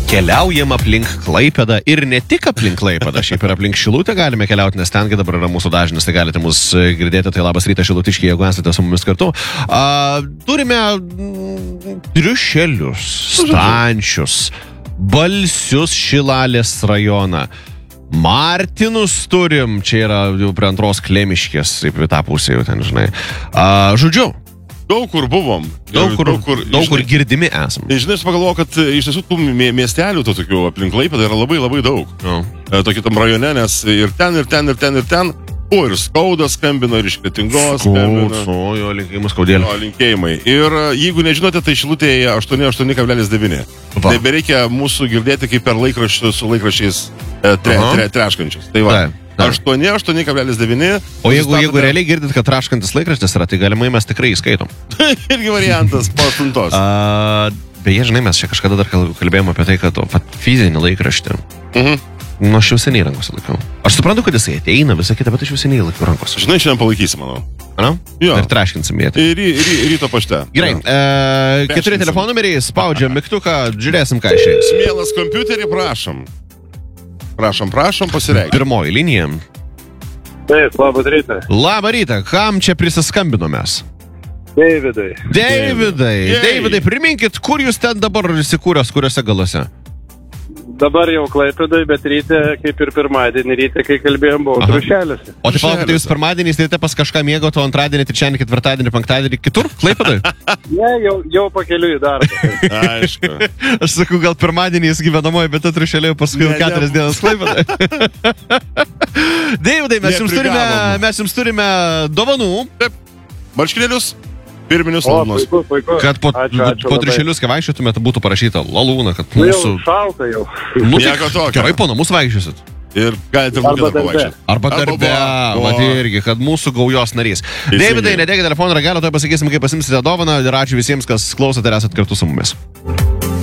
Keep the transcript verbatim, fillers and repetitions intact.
Keliaujam aplink Klaipėdą ir ne tik aplink Klaipėdą, šiaip ir aplink Šilutę galime keliauti, nes ten dabar yra mūsų dažnis, tai galite mus girdėti, tai labas rytas Šilutiškiai, jeigu esate su mumis kartu. A, turime triušelius, stančius, balsius Šilalės rajoną. Martinus turim, čia yra jau prie antros Klemiškės, taip į tą pusę jau ten, žinai. A, žodžiu. Daug kur buvom. Daug kur, daug kur, daug kur girdimi esam. Žinai, aš pagalvoju, kad iš tiesų tų miestelių to tokių aplink Klaipėdą yra labai labai daug. No. Tokį tam rajone, nes ir ten, ir ten, ir ten, ir ten. O, ir Skaudas skambino, ir iš Kretingos skambino. O, jo, linkėjimus Skaudėlį. O, linkėjimai. Ir jeigu nežinote, tai Šilutėje aštuoni aštuoni kablelis devyni. Tai bereikia mūsų girdėti kaip per laikraščius su laikraščiais e, tre, tre, treškančius. Tai va. Tai. aštuoni aštuoni kablelis devyni. O jeigu, jeigu realiai girdit, kad traškantis laikraštis yra, tai galimai mes tikrai įskaitom. Irgi variantas po aštuntos. A, beje, žinai, mes čia kažkada dar kalbėjome apie tai, kad o, fizinį laikraštį. Mhm. Nu, aš jau seniai rankose laikau. Aš suprantu, kad jisai ateina, visą kitą, bet aš jau seniai laikau rankose. Žinai, šiandien palaikysi, manau. Ano? Jo. Ir traškinsim jį. Ir ry, ry, ryto pašte. Gerai, e, keturi telefonų numeriai, spaudžiam mygtuką, žiūrėsim, ką išeis. Mielas kompiuterį, prašom. Prašom, prašom, pasireikšti. Pirmoji linija. Taip, labas rytas. Labą rytą, kam čia prisiskambinomės? Davidai. Davidai, Davidai, priminkit, kur jūs ten dabar įsikūręs, kuriuose galuose? Dabar jau Klaipėdoj, bet ryte, kaip ir pirmadienį ryte, kai kalbėjom, buvau Trušeliuose. O tai palaukite, jūs pirmadienį ryte pas kažką mėgote, o antradienį, trečiadienį, ketvirtadienį, penktadienį kitur, Klaipėdoj? Ne, jau, jau pakeliu į darbą. Aišku. Aš sakau, gal pirmadienį jis gyvenamoji, bet Trušelė paskui jau keturias dienas Klaipėdoj. Davidai, mes jums turime, mes jums turime dovanų. Taip, marškinėlius. Pirminius O, lalūnus. puiku, puiku. Kad po, ačiū, ačiū po labai. triušelius, kai vaikščiotumėt, būtų parašyta lalūna, kad Nu, mūsų... jau šalta jau. Nu, tai Nieko tokio. gerai, po namus vaikščiosit. Ir galite ir Arba mokėtą darbe. pavaikščioti. Arba darbe, mat irgi, kad mūsų gaujos narys. Davidai, nedėkite telefono ragelio, to pasakysim, kaip pasimsite dovaną ir ačiū visiems, kas klausote ir esat kartu su mumis.